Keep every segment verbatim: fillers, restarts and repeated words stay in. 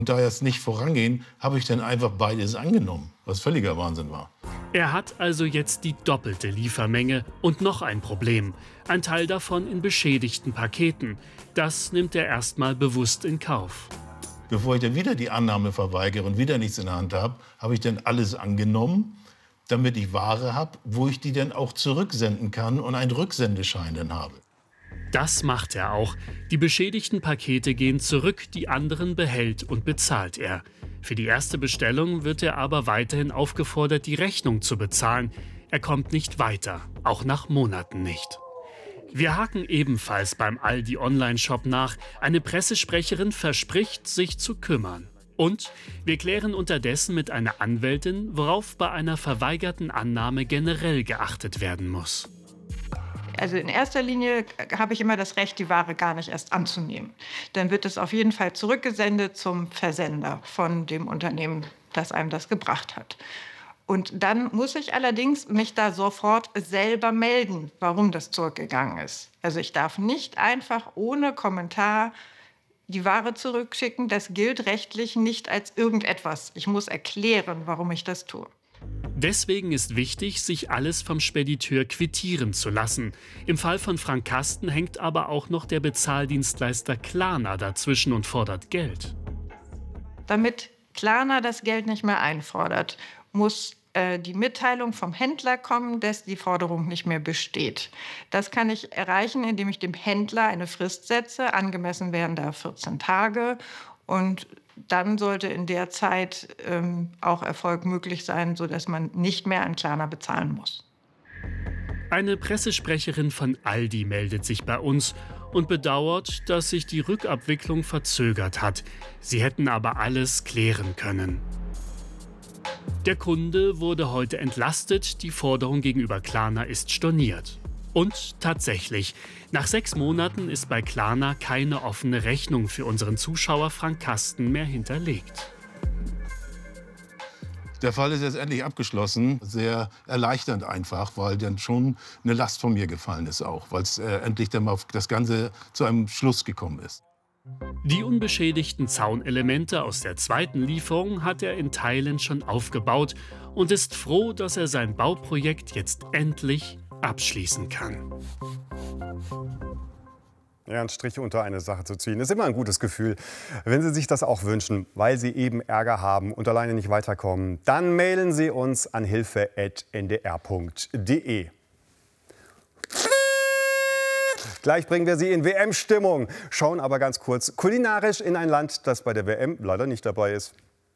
Da jetzt nicht vorangehen, habe ich dann einfach beides angenommen, was völliger Wahnsinn war. Er hat also jetzt die doppelte Liefermenge und noch ein Problem. Ein Teil davon in beschädigten Paketen. Das nimmt er erstmal bewusst in Kauf. Bevor ich dann wieder die Annahme verweigere und wieder nichts in der Hand habe, habe ich dann alles angenommen, damit ich Ware habe, wo ich die dann auch zurücksenden kann und einen Rücksendeschein dann habe. Das macht er auch. Die beschädigten Pakete gehen zurück, die anderen behält und bezahlt er. Für die erste Bestellung wird er aber weiterhin aufgefordert, die Rechnung zu bezahlen. Er kommt nicht weiter, auch nach Monaten nicht. Wir haken ebenfalls beim Aldi-Online-Shop nach. Eine Pressesprecherin verspricht, sich zu kümmern. Und wir klären unterdessen mit einer Anwältin, worauf bei einer verweigerten Annahme generell geachtet werden muss. Also in erster Linie habe ich immer das Recht, die Ware gar nicht erst anzunehmen. Dann wird es auf jeden Fall zurückgesendet zum Versender von dem Unternehmen, das einem das gebracht hat. Und dann muss ich allerdings mich da sofort selber melden, warum das zurückgegangen ist. Also ich darf nicht einfach ohne Kommentar die Ware zurückschicken. Das gilt rechtlich nicht als irgendetwas. Ich muss erklären, warum ich das tue. Deswegen ist wichtig, sich alles vom Spediteur quittieren zu lassen. Im Fall von Frank Karsten hängt aber auch noch der Bezahldienstleister Klarna dazwischen und fordert Geld. Damit Klarna das Geld nicht mehr einfordert, muss äh, die Mitteilung vom Händler kommen, dass die Forderung nicht mehr besteht. Das kann ich erreichen, indem ich dem Händler eine Frist setze. Angemessen wären da vierzehn Tage. Und dann sollte in der Zeit ähm, auch Erfolg möglich sein, sodass man nicht mehr an Klarna bezahlen muss. Eine Pressesprecherin von Aldi meldet sich bei uns und bedauert, dass sich die Rückabwicklung verzögert hat. Sie hätten aber alles klären können. Der Kunde wurde heute entlastet, die Forderung gegenüber Klarna ist storniert. Und tatsächlich, nach sechs Monaten ist bei Klarna keine offene Rechnung für unseren Zuschauer Frank Karsten mehr hinterlegt. Der Fall ist jetzt endlich abgeschlossen. Sehr erleichternd einfach, weil dann schon eine Last von mir gefallen ist auch, weil es äh, endlich dann mal auf das Ganze zu einem Schluss gekommen ist. Die unbeschädigten Zaunelemente aus der zweiten Lieferung hat er in Teilen schon aufgebaut und ist froh, dass er sein Bauprojekt jetzt endlich abschließen kann. Ja, einen Strich unter eine Sache zu ziehen, ist immer ein gutes Gefühl. Wenn Sie sich das auch wünschen, weil Sie eben Ärger haben und alleine nicht weiterkommen, dann mailen Sie uns an hilfe at n d r punkt d e. Gleich bringen wir Sie in W M-Stimmung, schauen aber ganz kurz kulinarisch in ein Land, das bei der W M leider nicht dabei ist.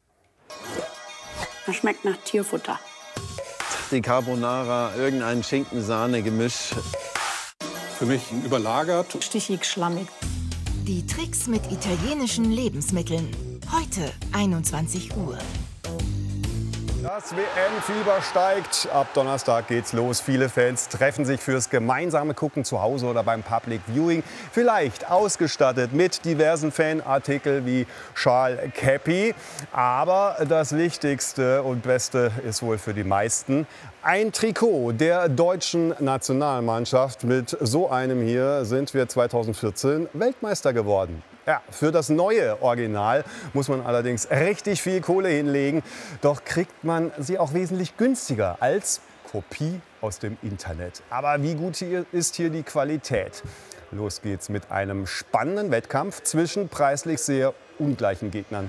Das schmeckt nach Tierfutter. Die Carbonara, irgendein Schinken-Sahne-Gemisch. Für mich überlagert. Stichig, schlammig. Die Tricks mit italienischen Lebensmitteln. Heute einundzwanzig Uhr. Das W M-Fieber steigt. Ab Donnerstag geht's los. Viele Fans treffen sich fürs gemeinsame Gucken zu Hause oder beim Public Viewing. Vielleicht ausgestattet mit diversen Fanartikeln wie Schal, Cappy. Aber das Wichtigste und Beste ist wohl für die meisten ein Trikot der deutschen Nationalmannschaft. Mit so einem hier sind wir zweitausendvierzehn Weltmeister geworden. Ja, für das neue Original muss man allerdings richtig viel Kohle hinlegen. Doch kriegt man sie auch wesentlich günstiger als Kopie aus dem Internet. Aber wie gut hier ist hier die Qualität? Los geht's mit einem spannenden Wettkampf zwischen preislich sehr ungleichen Gegnern.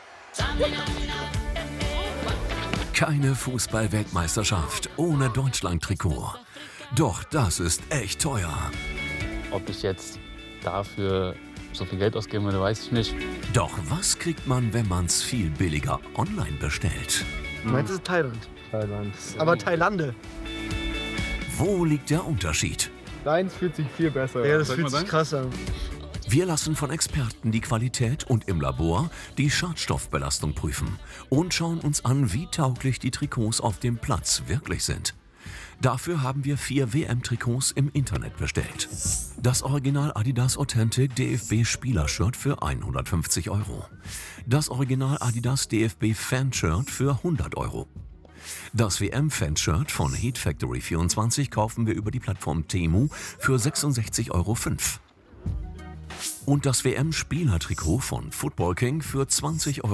Keine Fußball-Weltmeisterschaft ohne Deutschland-Trikot. Doch das ist echt teuer. Ob ich jetzt dafür so viel Geld ausgeben würde, weiß ich nicht. Doch was kriegt man, wenn man es viel billiger online bestellt? Du meinst, es ist Thailand? Thailand. Aber Thailande. Wo liegt der Unterschied? Deins fühlt sich viel besser an. Ja, das fühlt sich krass an. Wir lassen von Experten die Qualität und im Labor die Schadstoffbelastung prüfen und schauen uns an, wie tauglich die Trikots auf dem Platz wirklich sind. Dafür haben wir vier W M-Trikots im Internet bestellt. Das Original Adidas Authentic D F B-Spielershirt für hundertfünfzig Euro. Das Original Adidas D F B-Fanshirt für hundert Euro. Das W M-Fanshirt von Heat Factory vierundzwanzig kaufen wir über die Plattform Temu für sechsundsechzig Euro fünf. Und das W M-Spielertrikot von Football King für zwanzig Euro.